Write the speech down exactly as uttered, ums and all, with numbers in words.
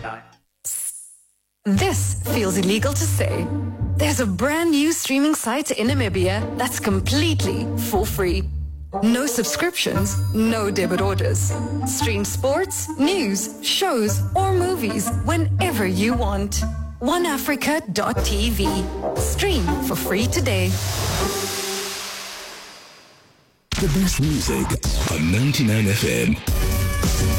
This feels illegal to say. There's a brand new streaming site in Namibia that's completely for free. No subscriptions, no debit orders. Stream sports, news, shows, or movies whenever you want. one africa dot t v. Stream for free today. The best music on ninety-nine F M.